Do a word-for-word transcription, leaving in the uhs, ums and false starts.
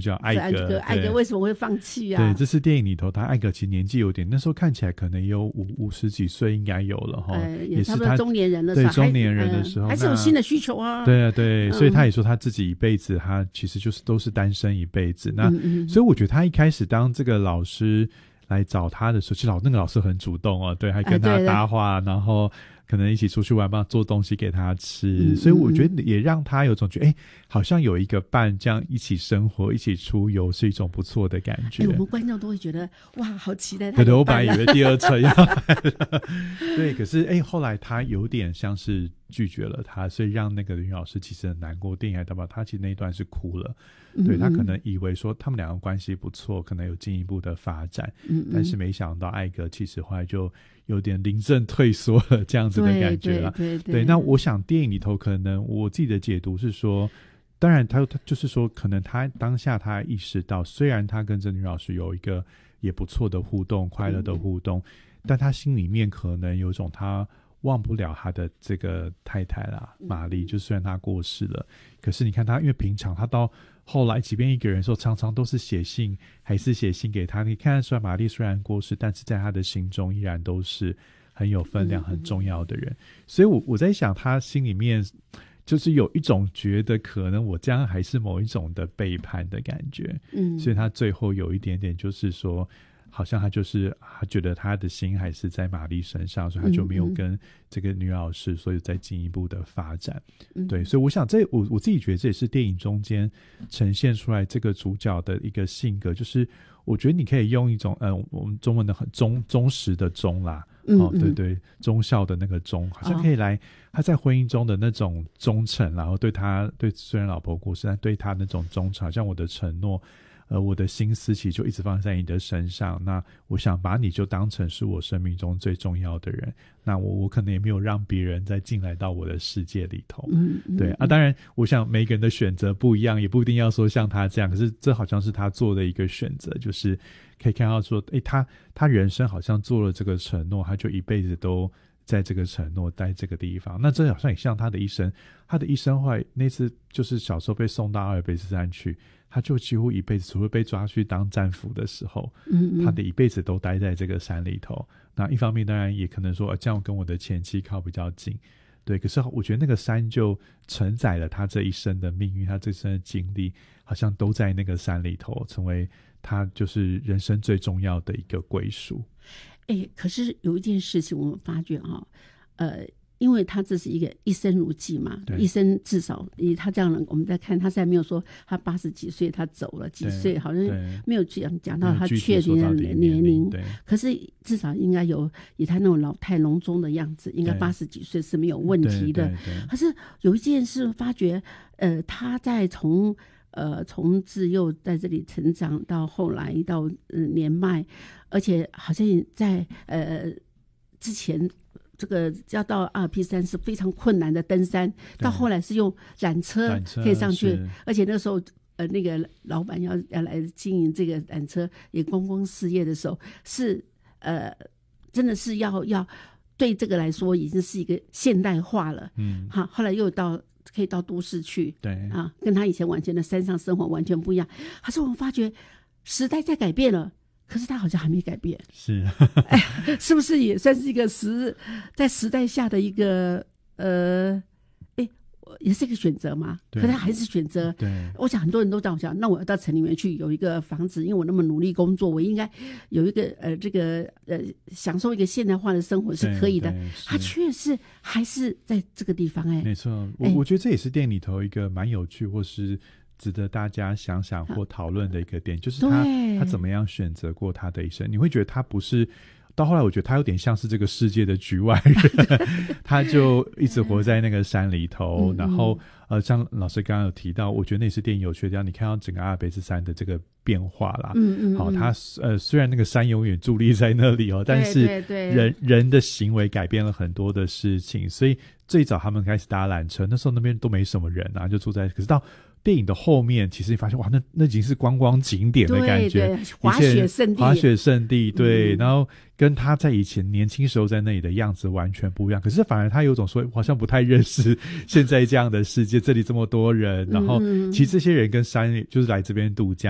角艾格， 艾格为什么会放弃啊？ 对，这是电影里头他艾格其实年纪有点，那时候看起来可能也有五五十几岁应该有了哈、 呃， 也是他中年人的时候，对中年人的时候、 呃、还是有新的需求啊。 对啊对、嗯，所以他也说他自己一辈子他其实就是都是单身一辈子。那、嗯嗯、所以我觉得他一开始当这个老师来找他的时候，其实老那个老师很主动哦，对，还跟他搭话，呃、然后可能一起出去玩吧，做东西给他吃、嗯、所以我觉得也让他有种觉得哎，好像有一个伴这样一起生活一起出游是一种不错的感觉。 我们观众都会觉得哇好期待他对对，我本来以为第二册要来了对，可是哎，后来他有点像是拒绝了他，所以让那个女老师其实很难过。电影还代表他其实那一段是哭了，对，他可能以为说他们两个关系不错，可能有进一步的发展，嗯嗯，但是没想到艾格其实后来就有点临阵退缩了这样子的感觉了。 对对 对, 对, 对，那我想电影里头可能我自己的解读是说，当然他他就是说可能他当下他意识到，虽然他跟这女老师有一个也不错的互动，快乐的互动，嗯，但他心里面可能有种他忘不了他的这个太太啦，玛丽，就虽然他过世了，可是你看他因为平常他到后来即便一个人的时候常常都是写信，还是写信给他，你看得出来玛丽虽然过世，但是在他的心中依然都是很有分量很重要的人。所以我我在想他心里面就是有一种觉得可能我这样还是某一种的背叛的感觉，嗯，所以他最后有一点点就是说好像他就是他觉得他的心还是在玛丽身上，所以他就没有跟这个女老师所以再进一步的发展，嗯，对，所以我想这我我自己觉得这也是电影中间呈现出来这个主角的一个性格，就是我觉得你可以用一种呃我们中文的很忠忠实的忠啦，嗯，哦，对对，忠孝的那个忠，好像可以来，哦，他在婚姻中的那种忠诚，然后对他对虽然老婆过世，但对他那种忠诚，好像我的承诺。呃，我的心思其实就一直放在你的身上，那我想把你就当成是我生命中最重要的人，那我我可能也没有让别人再进来到我的世界里头，嗯，对啊，当然我想每个人的选择不一样，也不一定要说像他这样，可是这好像是他做的一个选择，就是可以看到说诶他他人生好像做了这个承诺，他就一辈子都在这个承诺待这个地方，那这好像也像他的一生，他的一生后来那次就是小时候被送到阿尔卑斯山去，他就几乎一辈子除了被抓去当战俘的时候，嗯嗯，他的一辈子都待在这个山里头，那一方面当然也可能说，呃、这样跟我的前妻靠比较近，对，可是我觉得那个山就承载了他这一生的命运，他这一生的经历好像都在那个山里头，成为他就是人生最重要的一个归属。 欸，可是有一件事情我们发觉啊，呃，因为他这是一个一生如寄嘛，一生至少以他这样的，我们在看他现在没有说他八十几岁他走了几岁，好像没有讲讲到他确定的年龄，可是至少应该有以他那种老态龙钟的样子，应该八十几岁是没有问题的。可是有一件事发觉，呃，他在从呃，从自幼在这里成长到后来到呃年迈，而且好像在呃之前这个要到阿尔卑斯山是非常困难的登山，到后来是用缆车可以上去，而且那时候呃那个老板要要来经营这个缆车也公公事业的时候，是呃真的是要要对这个来说已经是一个现代化了，嗯，好，后来又到。可以到都市去，对啊，跟他以前完全的山上生活完全不一样。可是我们发觉时代在改变了，可是他好像还没改变， 是， 哎，是不是也算是一个时在时代下的一个呃，哎，也是一个选择嘛？可是他还是选择。对，我想很多人都这样想，那我要到城里面去有一个房子，因为我那么努力工作，我应该有一个呃这个呃享受一个现代化的生活是可以的。他确实还是在这个地方，哎， 没错，我、欸、我觉得这也是电影里头一个蛮有趣或是值得大家想想或讨论的一个点，就是他他怎么样选择过他的一生。你会觉得他不是到后来，我觉得他有点像是这个世界的局外人，他就一直活在那个山里头，嗯、然后呃，像老师刚刚有提到，我觉得那也是电影有趣的地方，你看到整个阿尔卑斯山的这个变化啦，嗯嗯，好，他呃虽然那个山永远伫立在那里哦，但是人对对对人的行为改变了很多的事情，所以最早他们开始搭缆车，那时候那边都没什么人啊，就住在，可是到电影的后面，其实你发现哇，那那已经是观光景点的感觉， 对对，滑雪圣地， 滑雪圣地，对、嗯，然后跟他在以前年轻时候在那里的样子完全不一样。可是反而他有种说，好像不太认识现在这样的世界，这里这么多人，然后其实这些人跟山就是来这边度假。